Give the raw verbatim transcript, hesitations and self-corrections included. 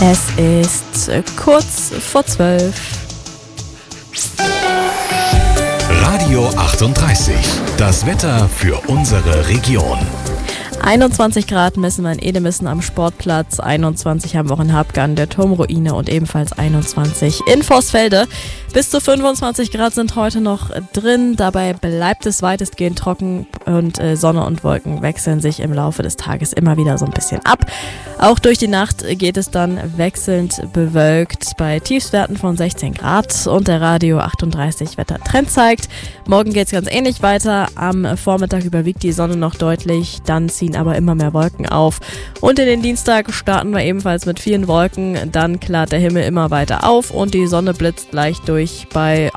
Es ist kurz vor zwölf. Radio achtunddreißig, das Wetter für unsere Region. einundzwanzig Grad messen wir in Edemissen am Sportplatz, einundzwanzig haben wir auch in Habgarn der Turmruine und ebenfalls einundzwanzig in Vorsfelde. Bis zu fünfundzwanzig Grad sind heute noch drin, dabei bleibt es weitestgehend trocken und äh, Sonne und Wolken wechseln sich im Laufe des Tages immer wieder so ein bisschen ab. Auch durch die Nacht geht es dann wechselnd bewölkt bei Tiefstwerten von sechzehn Grad und der Radio achtunddreißig Wettertrend zeigt. Morgen geht es ganz ähnlich weiter, am Vormittag überwiegt die Sonne noch deutlich, dann ziehen aber immer mehr Wolken auf. Und in den Dienstag starten wir ebenfalls mit vielen Wolken. Dann klart der Himmel immer weiter auf und die Sonne blitzt leicht durch bei